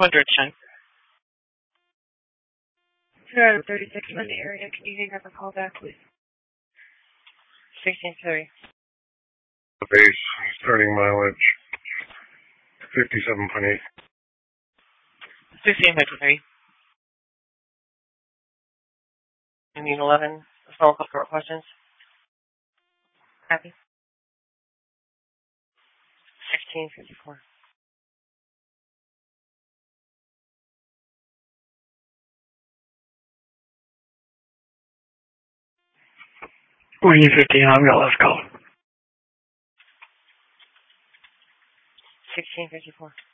direction. Sure, 36 in the area. Can you hang up and call back, please? 16-3. Base, starting mileage, 57.8. 16-53. I mean 11. Follow up for questions. Happy. 16-54. When you 15, I've got last call. 16-54.